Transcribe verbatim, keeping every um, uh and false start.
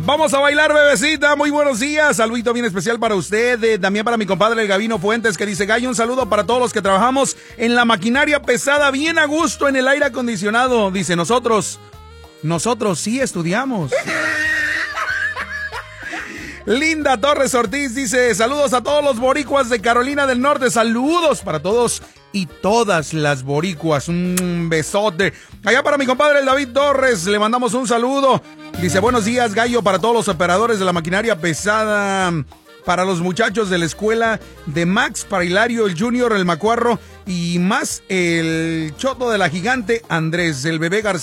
Vamos a bailar, bebecita. Muy buenos días. Saludito bien especial para usted. Eh, también para mi compadre el Gavino Fuentes, que dice: Gallo, un saludo para todos los que trabajamos en la maquinaria pesada, bien a gusto en el aire acondicionado. Dice: nosotros, nosotros sí estudiamos. Linda Torres Ortiz dice: saludos a todos los boricuas de Carolina del Norte. Saludos para todos y todas las boricuas. Un besote. Allá para mi compadre el David Torres, le mandamos un saludo. Dice: buenos días, Gallo, para todos los operadores de la maquinaria pesada, para los muchachos de la escuela de Max, para Hilario, el Junior, el Macuarro y más el Choto de la Gigante, Andrés, el Bebé García.